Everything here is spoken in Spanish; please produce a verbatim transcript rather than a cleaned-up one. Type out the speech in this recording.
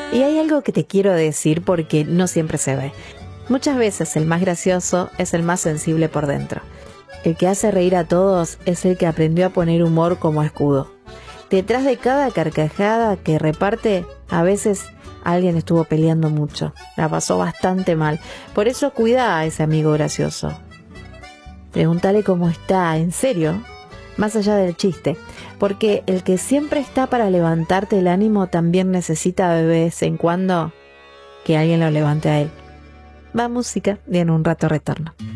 Y hay algo que te quiero decir porque no siempre se ve. Muchas veces el más gracioso es el más sensible por dentro. El que hace reír a todos es el que aprendió a poner humor como escudo. Detrás de cada carcajada que reparte, a veces alguien estuvo peleando mucho. La pasó bastante mal. Por eso cuida a ese amigo gracioso. Pregúntale cómo está, en serio, más allá del chiste. Porque el que siempre está para levantarte el ánimo también necesita de vez en cuando que alguien lo levante a él. Va música y en un rato retorno.